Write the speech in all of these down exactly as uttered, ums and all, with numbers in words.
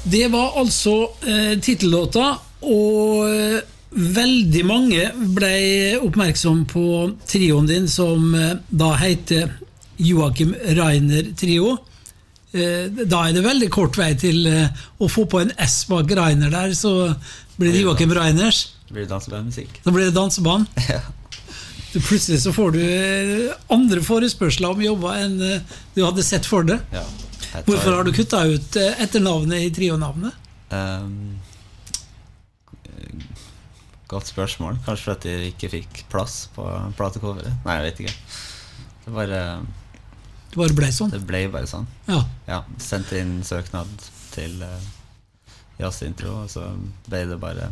Det var altså eh, titellåta, og eh, veldig mange ble oppmerksom på trioen din, som eh, da heter Joachim Reiner Trio. Eh, da er det veldig kort vei til eh, å få på en S bak Reiner der, så blir det Joachim Reiners. Det blir dansebandmusikk. Da blir det danseband. Ja. Plutselig så får du eh, andre forespørsler om jobber enn eh, du hadde sett for det. Ja. Hvorfor har du kuttet ut etternavnet i trio-navnet? Um, godt spørsmål. Kanskje for at jeg ikke fikk plass på platecoveret. Nei, jeg vet ikke. Det bare, det bare ble sånn? Det ble bare sånn. Ja. Ja, sendte inn søknad til uh, jazzintro, og så ble det bare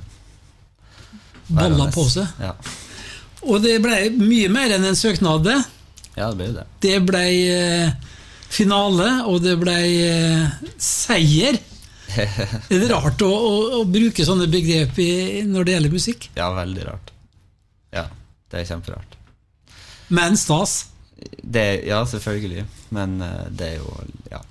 balla på seg. Ja. Og det ble mye mer enn en søknad. Ja, det ble det. Det ble uh, finale, og det ble eh, seier. Er det rart å, å, å bruke sånne begrep i, når det gjelder musikk? Ja, veldig rart. Ja, det er kjemperart. Men stas? Det, ja, selvfølgelig. Men uh, det er jo, ja.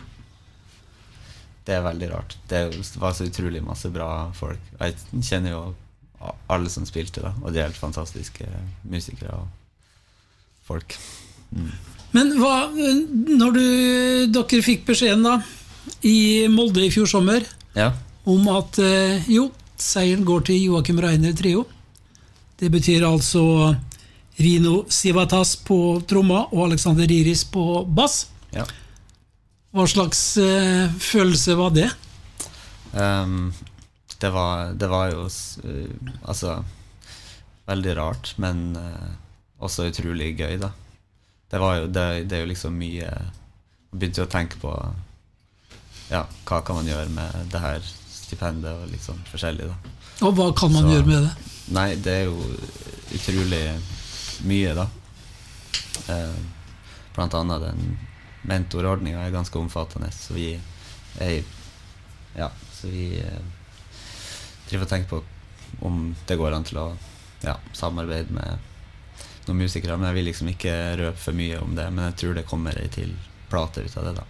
Det er veldig rart. Det var så utrolig masse bra folk. Jeg kjenner jo alle som spilte da, og de er helt fantastiske musikere og folk. Mm. Men hva, når du, dere fikk beskjeden da i Molde i fjor sommer, ja, om at eh, jo, seieren går til Joachim Reiner Trio. Det betyr altså Rino Sivatas på tromma og Alexander Iris på bass. Ja. Hva slags eh, følelse var det? Um, det var det var jo uh, altså veldig rart, men uh, også utrolig gøy da. Det var jo det, det er jo liksom mye. Jeg begynte å tenke på ja, hva kan man gjøre med det her stipendet og liksom forskjellig da. Og hva kan man Så, gjøre med det? Nei, det er jo utrolig mye da. Eh, blant annet den mentorordningen er ganske omfattende, så vi er ja, så vi eh, driver og tenker på om det går an til å ja, samarbeide med noen musikere, men jeg vil liksom ikke røpe for mye om det, men jeg tror det kommer ei til plate ut av det da.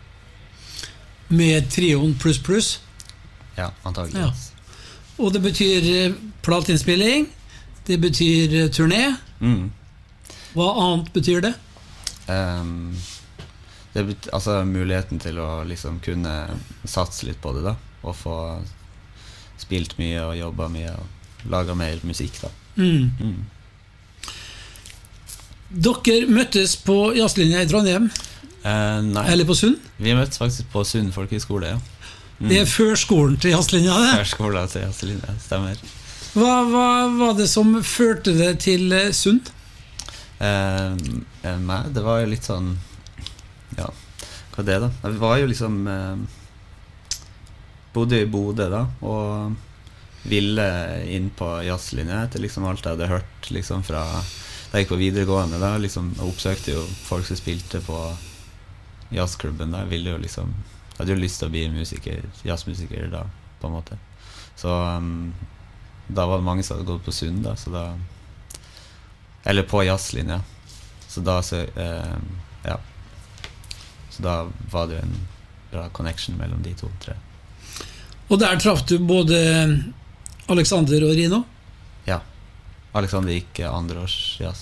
Med trioen pluss pluss? Ja, antageligvis. Ja. Og det betyr plateinnspilling, det betyr turné. Mm. Hva annet betyr det? Um, det betyr, altså muligheten til å liksom kunne satse litt på det da, og få spilt mye og jobbet mye og laget mer musikk da. Mm. Mm. Dere møttes på jazzlinja i Trondheim? Eh, nei. Eller på Sund? Vi møttes faktisk på Sund folkehøgskole, ja. Mm. Det er før skolen til jazzlinja, det? Før skolen til jazzlinja, stemmer. Hva, hva var det som førte det til Sund? Eh, nei, det var jo litt sånn ja, hva er det da? Vi var jo liksom eh, bodde i Bodø da, og ville inn på jazzlinja etter liksom alt jeg hadde hørt liksom fra da jeg gikk på videregående da, liksom, og oppsøkte jo folk som spilte på jazzklubben da, jeg ville jo liksom, jeg hadde jo lyst til å bli musiker, jazzmusiker da, på en måte. Så um, da var det mange som hadde gått på Sund da, så da, eller på jazzlinja, så da så, eh, ja, så da var det jo en bra connection mellom de to, tre. Og der traff du både Alexander og Rino? Ja. Alexander gikk andre års jazz.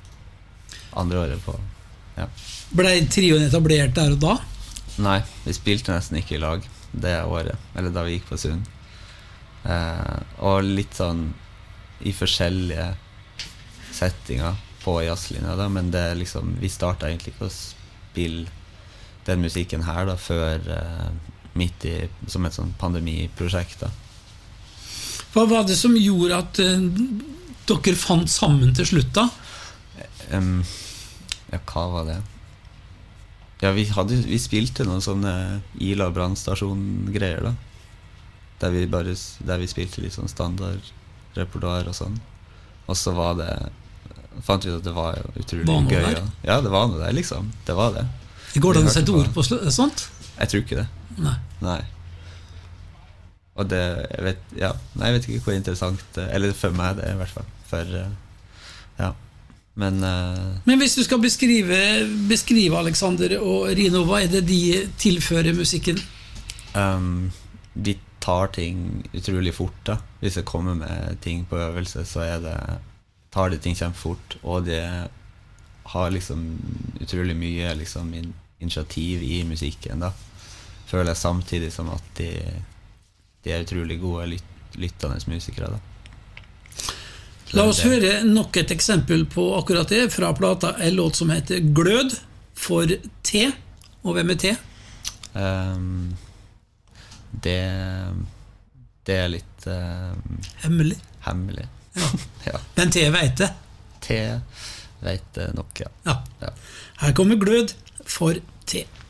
Andre året på, ja. Ble trioen etablert der og da? Nei, vi spilte nesten ikke i lag det året, eller da vi gikk på Sund. Eh, og litt sånn i forskjellige settinger på jazzlinja da, men det liksom, vi startet egentlig ikke å spille den musikken her da, før eh, midt i, som et sånn pandemiprosjekt da. Hva var det som gjorde at uh, dere fant sammen til slutt da? Um, ja, hva var det? Ja, vi, hadde, vi spilte noen sånne Ila brannstasjon-greier da. Der vi, bare, der vi spilte litt sånn standard repertoar og sånn. Og så var det, fant vi ut at det var utrolig var gøy. Der? Ja, det var noe der liksom. Det var det. Går det an å sette ord på sånt? Jeg tror ikke det. Nei. Nei. Og det, jeg vet, ja, nei, jeg vet ikke hvor interessant, eller for meg det er i hvert fall, for, ja, men... Uh, men hvis du skal beskrive, beskrive Alexander og Rino, hva er det de tilfører musikken? Um, de tar ting utrolig fort da. Hvis jeg kommer med ting på øvelse, så er det, tar de ting kjempefort, og det har liksom utrolig mye liksom, in, initiativ i musikken da. Føler jeg samtidig som at de, de er utrolig gode lyt, lyttende musikere da. La oss høre nok et eksempel på akkurat det fra plata, en låt som heter Glød for T. Og hvem er T? Um, det, det er litt um, Hemmelig. Hemmelig. Ja. Ja. Men T vet det. T vet det nok, ja. Ja. Ja. Her kommer Glød for T.